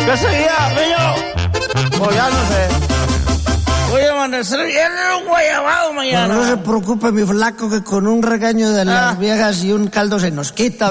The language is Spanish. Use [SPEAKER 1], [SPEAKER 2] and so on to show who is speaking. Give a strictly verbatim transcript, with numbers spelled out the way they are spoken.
[SPEAKER 1] ¿Qué seguía, niño? Pues ya no sé. Voy a amanecer bien en un guayabado mañana.
[SPEAKER 2] No, no se preocupe, mi flaco, que con un regaño de las
[SPEAKER 1] Ah.
[SPEAKER 2] viejas y un caldo se nos quita.